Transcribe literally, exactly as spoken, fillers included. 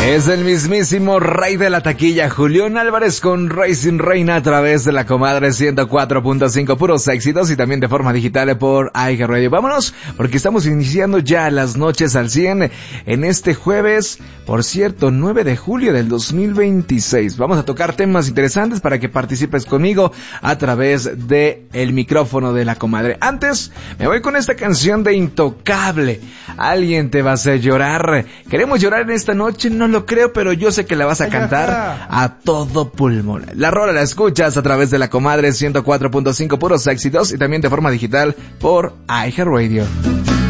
Es el mismísimo rey de la taquilla, Julián Álvarez con Racing Reina a través de la comadre ciento cuatro punto cinco, puros éxitos y también de forma digital por iHeartRadio. Vámonos, porque estamos iniciando ya las noches al cien en este jueves, por cierto, nueve de julio del dos mil veintiséis. Vamos a tocar temas interesantes para que participes conmigo a través de el micrófono de la comadre. Antes, me voy con esta canción de Intocable. Alguien te va a hacer llorar. ¿Queremos llorar en esta noche? No lo creo, pero yo sé que la vas a cantar a todo pulmón. La rola la escuchas a través de la comadre ciento cuatro punto cinco, puros éxitos y también de forma digital por iHeartRadio.